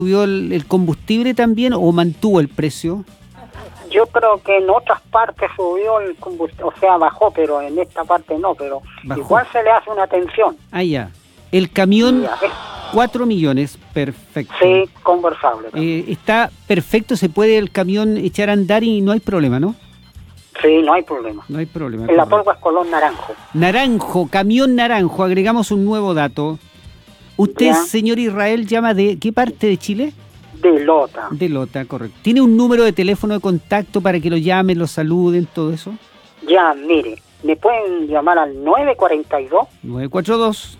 ¿Subió el combustible también o mantuvo el precio? Yo creo que en otras partes subió el combustible, o sea, bajó, pero en esta parte no, pero Bajó. igual se le hace una atención. Ah, ya. El camión, Ya, 4 millones, perfecto. sí, conversable. Está perfecto, se puede el camión echar a andar y no hay problema, ¿no? Sí, no hay problema. No hay problema. En la correcto. polva es color naranjo. Naranjo, camión naranjo, agregamos un nuevo dato. Usted, Ya. señor Israel, llama de ¿qué parte de Chile? De Lota. De Lota, correcto. ¿Tiene un número de teléfono de contacto para que lo llamen, lo saluden, todo eso? Ya, mire, me pueden llamar al 942 942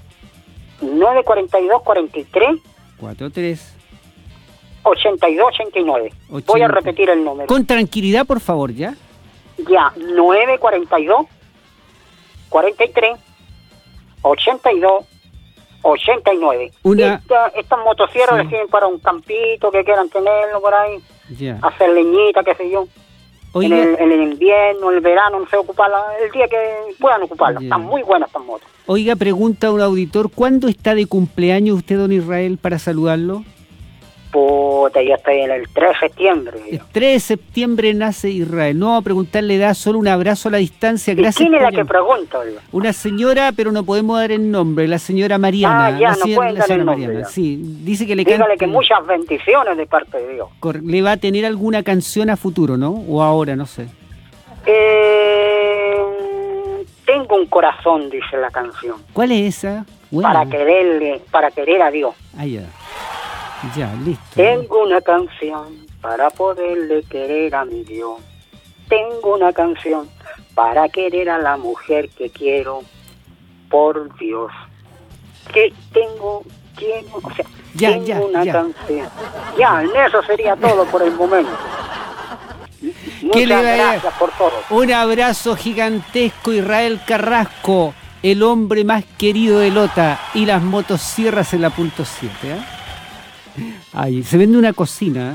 43 43 82 89. Voy a repetir el número. Con tranquilidad, por favor, ¿ya? Ya, 942 43 82 89. Estas motosierras les sirven para un campito que quieran tenerlo por ahí, Ya. hacer leñita, qué sé yo. Oiga, En el invierno, en el verano, no sé, ocuparla el día que puedan ocuparla. Ya. Están muy buenas estas motos. oiga, pregunta a un auditor, ¿cuándo está de cumpleaños usted, don Israel, para saludarlo? Puta, yo estoy en el 3 de septiembre. El 3 de septiembre nace Israel. No vamos a preguntarle edad, solo un abrazo a la distancia. ¿Y Gracias. quién es por la que llamar. pregunta, oiga? Una señora, pero no podemos dar el nombre, la señora Mariana. Ah, ya, la no señora- pueden la dar señora el nombre, Mariana. ya. Sí, dice que le Dígale cante- que muchas bendiciones de parte de Dios. le va a tener alguna canción a futuro, ¿no? O ahora, no sé. Tengo un corazón, dice la canción, ¿Cuál es esa? Buena. para querer a Dios. Ah, ya. Ya, listo. Tengo una canción para poderle querer a mi Dios. Tengo una canción para querer a la mujer que quiero, por Dios. Que quiero, o sea, Ya, tengo ya, una ya. canción. Ya, en eso sería todo por el momento. ¿Qué le Muchas va a- gracias por todo. Un abrazo gigantesco, Israel Carrasco, el hombre más querido de Lota, y las motosierras en la punto 7. Ahí, se vende una cocina,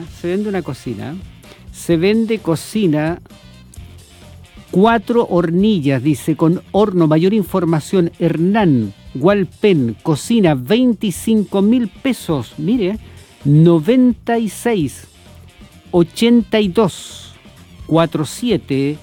se vende cocina, 4 hornillas, dice, con horno, mayor información, Hernán, Hualpén, cocina, 25.000 pesos, mire, 96 82 47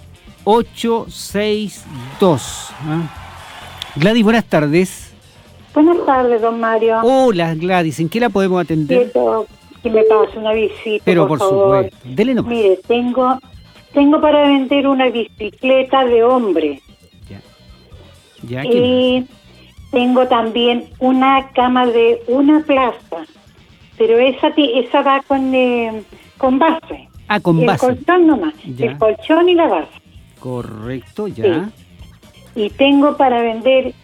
862. Gladys, buenas tardes. Buenas tardes, don Mario. Hola, Gladys, ¿en qué la podemos atender? Quiero que me pase una visita, Pero por favor. supuesto, dele nomás. Mire, tengo para vender una bicicleta de hombre. Ya, ¿qué Y tengo también una cama de una plaza. Pero esa va con base. con el base. colchón nomás. Ya. El colchón y la base. Correcto, ya. Y tengo para vender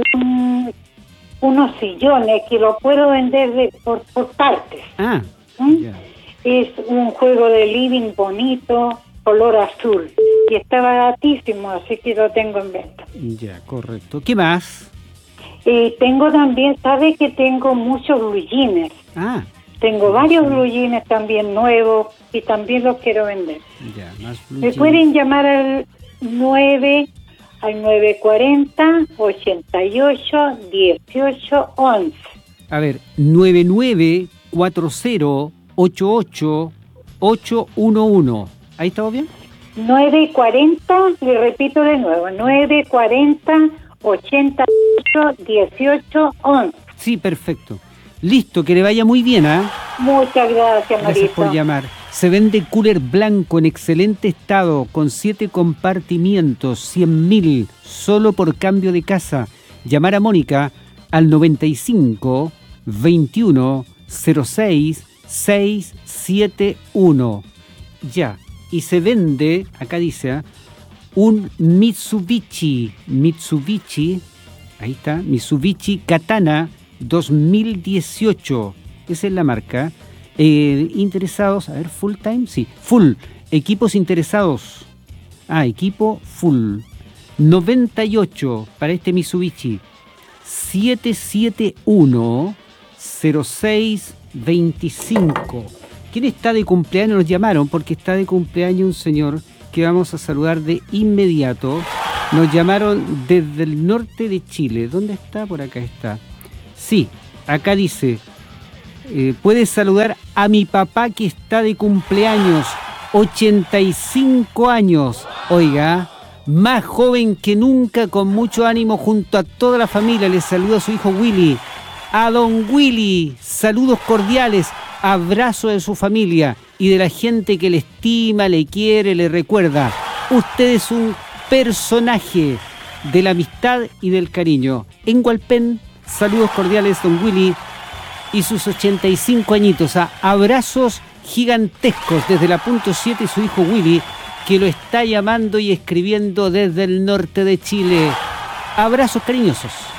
unos sillones que lo puedo vender por partes. Ah, ¿Mm? ya. Es un juego de living bonito, color azul. Y está baratísimo, así que lo tengo en venta. Ya, correcto. ¿Qué más? Tengo también, ¿sabe que tengo muchos blue jeans? Ah, Tengo varios blue jeans también nuevos y también los quiero vender. ya, más blue Me jeans. pueden llamar al 940 88 18 11. A ver, 9940888811. ¿Ahí estamos bien? 940, le repito de nuevo, 940 88 18 11. Sí, perfecto. Listo, que le vaya muy bien, ¿ah? Muchas gracias, Gracias Marito. por llamar. Se vende cooler blanco en excelente estado, con 7 compartimientos, 100.000, solo por cambio de casa. Llamar a Mónica al 95 21 06 671. Ya. Y se vende, acá dice, un Mitsubishi, ahí está, Mitsubishi Katana 2018. Esa es la marca. Interesados, a ver, full time, sí, full. Equipos interesados. Equipo full. 98 para este Mitsubishi. 771 0625. ¿Quién está de cumpleaños? Nos llamaron porque está de cumpleaños un señor que vamos a saludar de inmediato. Nos llamaron desde el norte de Chile. ¿Dónde está? Por acá está. Sí, acá dice puede saludar a mi papá que está de cumpleaños, 85 años. Oiga, más joven que nunca, con mucho ánimo junto a toda la familia. Le saluda a su hijo Willy. A don Willy, saludos cordiales, abrazo de su familia y de la gente que le estima, le quiere, le recuerda. Usted es un personaje de la amistad y del cariño. En Hualpén, saludos cordiales, don Willy y sus 85 añitos. Abrazos gigantescos desde la Punto 7 y su hijo Willy, que lo está llamando y escribiendo desde el norte de Chile. Abrazos cariñosos.